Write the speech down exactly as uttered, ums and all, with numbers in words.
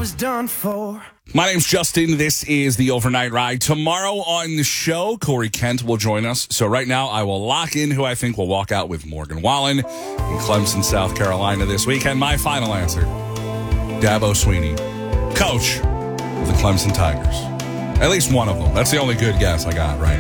was done for. My name's Justin. This is the Overnight Ride. Tomorrow on the show, Corey Kent will join us. So right now, I will lock in who I think will walk out with Morgan Wallen in Clemson, South Carolina this week. And my final answer, Dabo Swinney, coach of the Clemson Tigers. At least one of them. That's the only good guess I got right